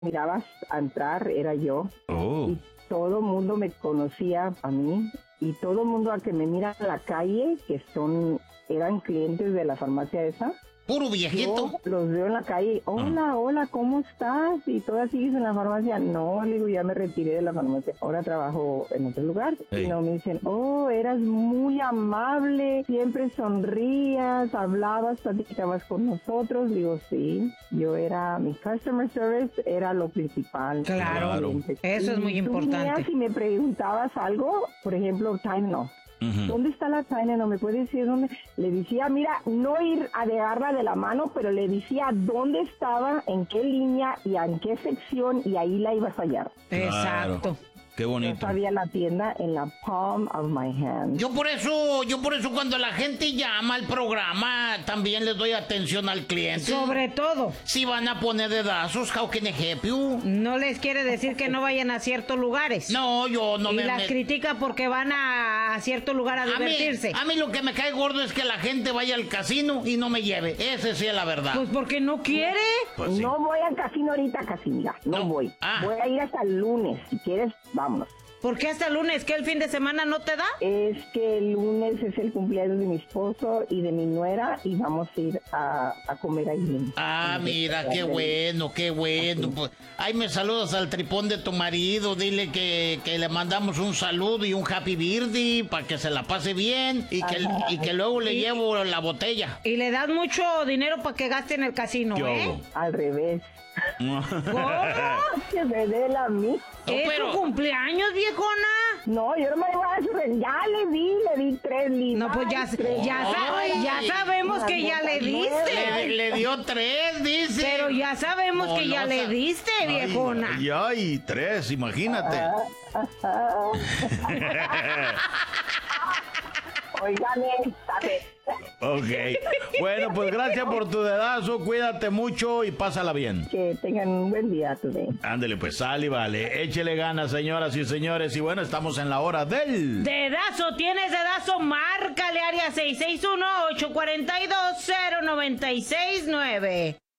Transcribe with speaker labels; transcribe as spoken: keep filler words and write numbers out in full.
Speaker 1: mirabas a entrar, era yo.
Speaker 2: Oh.
Speaker 1: Y todo el mundo me conocía a mí. Y todo el mundo a que me mira en la calle, que son, eran clientes de la farmacia esa.
Speaker 3: Puro viejito.
Speaker 1: Yo los veo en la calle, hola,
Speaker 2: Ah.
Speaker 1: hola, ¿cómo estás? ¿Y todavía sigues en la farmacia? No, le digo, ya me retiré de la farmacia, ahora trabajo en otro lugar.
Speaker 2: Hey.
Speaker 1: Y no, me dicen, oh, eras muy amable, siempre sonrías, hablabas, platicabas con nosotros. Digo, sí, yo era, mi customer service era lo principal.
Speaker 4: Claro,
Speaker 2: Claro.
Speaker 4: eso es muy
Speaker 1: Y tú
Speaker 4: importante.
Speaker 1: venías y me preguntabas algo, por ejemplo, time no.
Speaker 2: Ujú.
Speaker 1: ¿Dónde está la China? ¿No me puede decir dónde? Le decía, mira, no ir a dejarla de la mano, pero le decía dónde estaba, en qué línea y en qué sección, y ahí la ibas a hallar.
Speaker 4: Exacto.
Speaker 2: Qué
Speaker 1: Yo
Speaker 2: bonito.
Speaker 1: sabía la tienda en la palm of my hand.
Speaker 3: Yo por eso, yo por eso cuando la gente llama al programa, también les doy atención al cliente.
Speaker 4: Sobre todo,
Speaker 3: Si van a poner dedazos, how can I help you?
Speaker 4: no les quiere decir que no vayan a ciertos lugares.
Speaker 3: No, yo no
Speaker 4: y
Speaker 3: me...
Speaker 4: las
Speaker 3: me-
Speaker 4: critica porque van a, a cierto lugar a
Speaker 3: a mí,
Speaker 4: divertirse.
Speaker 3: a mí lo que me cae gordo es que la gente vaya al casino y no me lleve. Ese sí es la verdad.
Speaker 4: Pues porque no quiere.
Speaker 2: Pues sí.
Speaker 1: No voy al casino ahorita, casi, mira, no,
Speaker 3: No.
Speaker 1: voy.
Speaker 3: Ah.
Speaker 1: Voy a ir hasta el lunes, si quieres, vámonos.
Speaker 4: ¿Por qué hasta el lunes? ¿Que el fin de semana no te da?
Speaker 1: Es que el lunes es el cumpleaños de mi esposo y de mi nuera y vamos a ir a, a comer ahí.
Speaker 3: Ah, mira, qué bueno, qué bueno. Pues, ahí me saludas al tripón de tu marido. Dile que, que le mandamos un saludo y un happy birthday para que se la pase bien y que, y que luego le
Speaker 4: Y-
Speaker 3: llevo la botella.
Speaker 4: Y le das mucho dinero para que gaste en el casino,
Speaker 2: ¿Qué
Speaker 4: ¿eh?
Speaker 2: hubo?
Speaker 1: Al revés.
Speaker 4: ¿Cómo?
Speaker 1: Que me dé la mí.
Speaker 3: No,
Speaker 4: ¿Es
Speaker 3: pero-
Speaker 4: tu cumpleaños, viejona?
Speaker 1: No, yo no me voy a hacer. Ya le di, le di tres libras.
Speaker 4: No, pues ya, ya, sa-
Speaker 3: Ay.
Speaker 4: ya sabemos que ya le
Speaker 3: Le,
Speaker 4: diste.
Speaker 3: le dio tres, dice.
Speaker 4: Pero ya sabemos que ya le
Speaker 3: Golosa.
Speaker 4: diste, viejona.
Speaker 2: Y hay tres, imagínate.
Speaker 1: Oigan, esta vez.
Speaker 2: Ok. Bueno, pues gracias por tu dedazo. Cuídate mucho y pásala bien.
Speaker 1: Que tengan un buen día today.
Speaker 2: Ándele, pues sale y vale. Échele ganas, señoras y señores. Y bueno, estamos en la hora del...
Speaker 4: Dedazo, ¿tienes dedazo? Márcale área seis seis uno, ocho cuatro dos, cero nueve seis nueve.